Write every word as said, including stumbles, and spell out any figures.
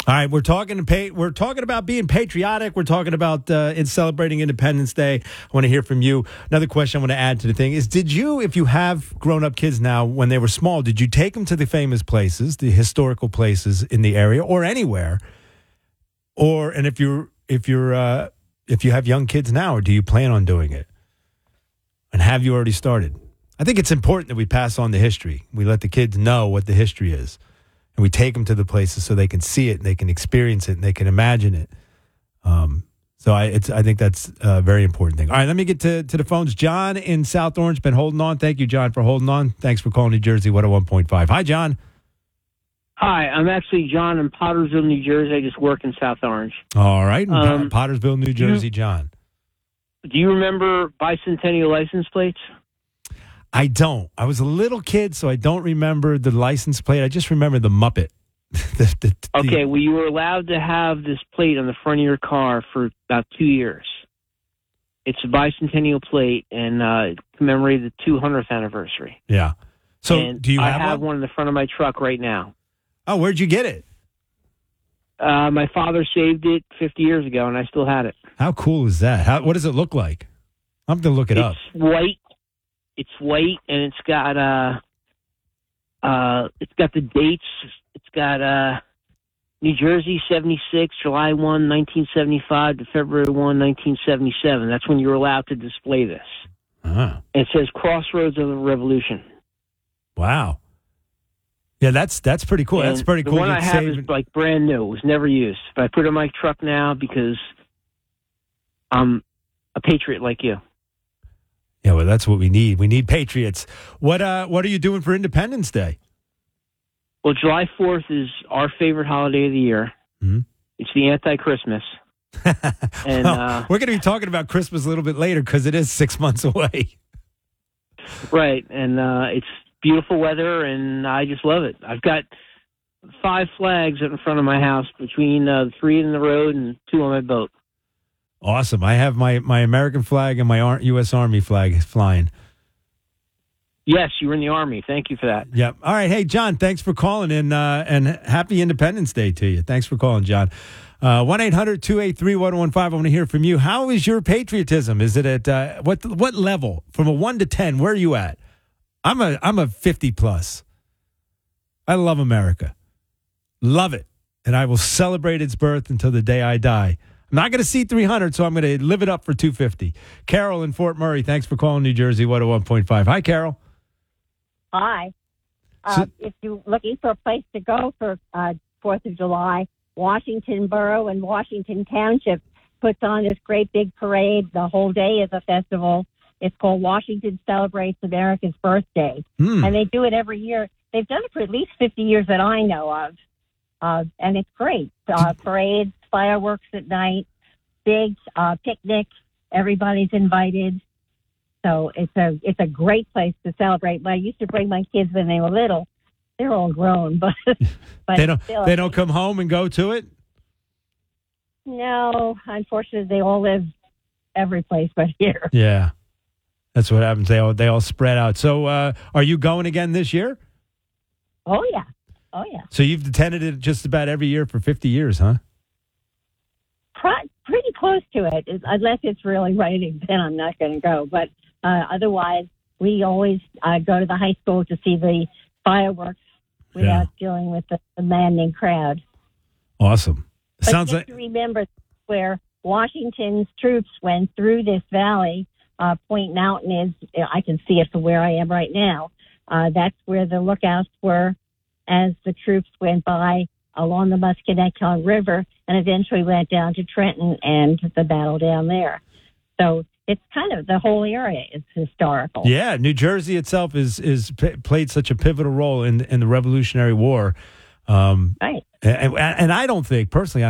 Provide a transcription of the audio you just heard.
All right, we're talking to pay, we're talking about being patriotic. We're talking about uh, in celebrating Independence Day. I want to hear from you. Another question I want to add to the thing is: did you, if you have grown-up kids now, when they were small, did you take them to the famous places, the historical places in the area, or anywhere? Or and if you're if you're uh, if you have young kids now, or do you plan on doing it? And have you already started? I think it's important that we pass on the history. We let the kids know what the history is. And we take them to the places so they can see it, and they can experience it, and they can imagine it. Um, so I, it's, I think that's a very important thing. All right, let me get to, to the phones. John in South Orange, been holding on. Thank you, John, for holding on. Thanks for calling New Jersey one oh one point five. Hi, John. Hi, I'm actually John in Pottersville, New Jersey. I just work in South Orange. All right, Um, Pottersville, New Jersey, you, John. Do you remember bicentennial license plates? I don't. I was a little kid, so I don't remember the license plate. I just remember the Muppet. the, the, the, Okay, well, you were allowed to have this plate on the front of your car for about two years. It's a bicentennial plate, and uh, it commemorated the two hundredth anniversary. Yeah. So and do you have, I have one? one in the front of my truck right now. Oh, where'd you get it? Uh, my father saved it fifty years ago, and I still had it. How cool is that? How, what does it look like? I'm going to look it it's up. It's white. It's white, and it's got uh, uh, it's got the dates. It's got uh, New Jersey seventy-six, July first, nineteen seventy-five to February first, nineteen seventy-seven. That's when you were allowed to display this. Uh-huh. It says Crossroads of the Revolution. Wow. Yeah, that's that's pretty cool. And that's pretty the cool. The one I have saving... is like brand new. It was never used. But I put it in my truck now because I'm a patriot like you. Yeah, well, that's what we need. We need patriots. What uh, what are you doing for Independence Day? Well, July fourth is our favorite holiday of the year. Mm-hmm. It's the anti-Christmas. and well, uh, we're going to be talking about Christmas a little bit later because it is six months away. Right, and uh, it's beautiful weather, and I just love it. I've got five flags in front of my house, between uh, three in the road and two on my boat. Awesome. I have my, my American flag and my U S Army flag flying. Yes, you were in the Army. Thank you for that. Yep. All right. Hey, John, thanks for calling, and, uh, and happy Independence Day to you. Thanks for calling, John. Uh, one eight hundred two eight three one oh one five. I want to hear from you. How is your patriotism? Is it at uh, what what level? From a one to ten, where are you at? I'm a I'm a fifty plus. I love America. Love it. And I will celebrate its birth until the day I die. I'm not going to see three hundred, so I'm going to live it up for two fifty. Carol in Fort Murray, thanks for calling New Jersey one oh one point five. Hi, Carol. Hi. Uh, So- if you're looking for a place to go for uh, fourth of July, Washington Borough and Washington Township puts on this great big parade. The whole day is a festival. It's called Washington Celebrates America's Birthday. Hmm. And they do it every year. They've done it for at least fifty years that I know of. Uh, and it's great. Uh, parades, fireworks at night, big uh, picnic. Everybody's invited. So it's a it's a great place to celebrate. But I used to bring my kids when they were little. They're all grown, but, but They don't still, they don't come home and go to it? No, unfortunately, they all live every place but here. Yeah. That's what happens. They all they all spread out. So uh, are you going again this year? Oh yeah, oh yeah. So you've attended it just about every year for fifty years, huh? Pro- pretty close to it. It- Unless it's really raining, then I'm not going to go. But uh, otherwise, we always uh, go to the high school to see the fireworks without Yeah. dealing with the demanding crowd. Awesome. But Sounds just like to remember where Washington's troops went through this valley. Uh, Point Mountain is, I can see it from where I am right now. Uh, that's where the lookouts were as the troops went by along the Musconetcong River and eventually went down to Trenton and the battle down there. So it's kind of, the whole area is historical. yeah, New Jersey itself is is p- played such a pivotal role in in the Revolutionary War. Um, Right. and, and I don't think personally.